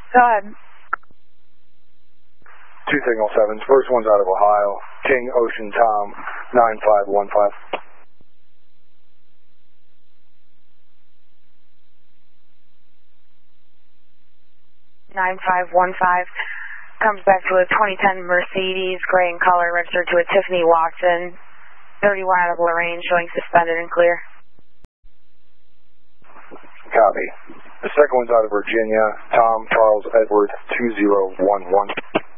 Go ahead. 2 Signal 7s. First one's out of Ohio. King Ocean Tom 9515. 9515 comes back to a 2010 Mercedes, gray in color, registered to a Tiffany Watson, 31 out of Lorraine, showing suspended and clear. Copy. The second one's out of Virginia, Tom Charles Edward 2011.